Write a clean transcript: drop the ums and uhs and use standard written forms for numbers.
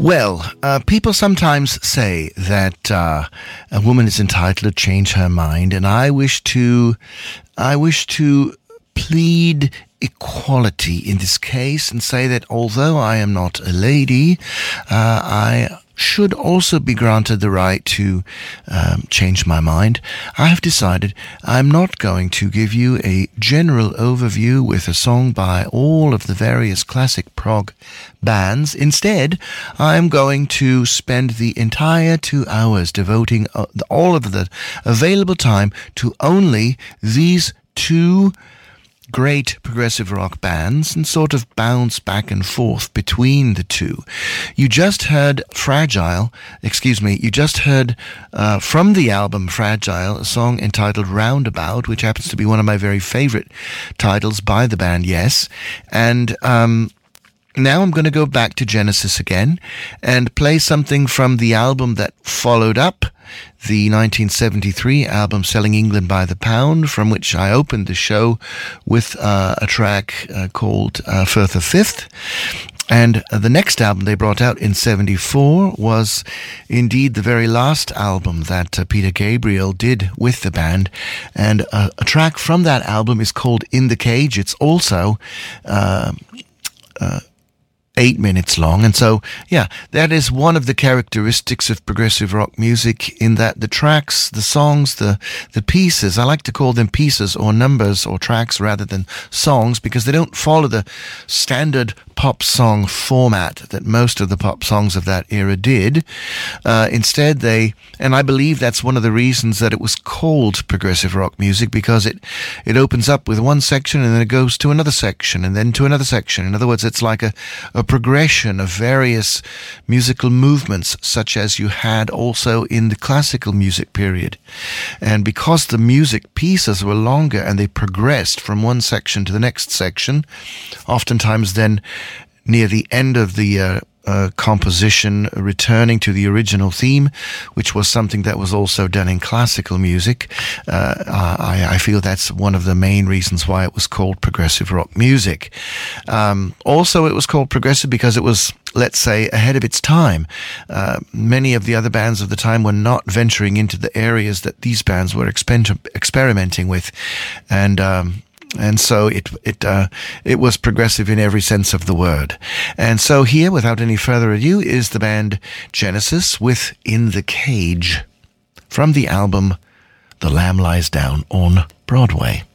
Well, people sometimes say that a woman is entitled to change her mind, and I wish to plead equality in this case and say that although I am not a lady, I should also be granted the right to change my mind. I have decided I'm not going to give you a general overview with a song by all of the various classic prog bands. Instead, I'm going to spend the entire 2 hours devoting all of the available time to only these two great progressive rock bands and sort of bounce back and forth between the two. You just heard from the album Fragile, a song entitled Roundabout, which happens to be one of my very favorite titles by the band Yes. And now I'm going to go back to Genesis again and play something from the album that followed up, the 1973 album Selling England by the Pound, from which I opened the show with a track called Firth of Fifth. And the next album they brought out in 74 was indeed the very last album that Peter Gabriel did with the band. And a track from that album is called In the Cage. It's also 8 minutes long. And so, yeah, that is one of the characteristics of progressive rock music, in that the tracks, the songs, the pieces, I like to call them pieces or numbers or tracks rather than songs, because they don't follow the standard pop song format that most of the pop songs of that era did. Instead, and I believe that's one of the reasons that it was called progressive rock music, because it opens up with one section and then it goes to another section and then to another section. In other words, it's like a progression of various musical movements, such as you had also in the classical music period. And because the music pieces were longer and they progressed from one section to the next section, oftentimes then near the end of the composition returning to the original theme, which was something that was also done in classical music. I feel that's one of the main reasons why it was called progressive rock music. Also, it was called progressive because it was, let's say, ahead of its time. Many of the other bands of the time were not venturing into the areas that these bands were experimenting with. And so it was progressive in every sense of the word. And so here, without any further ado, is the band Genesis with In the Cage from the album The Lamb Lies Down on Broadway.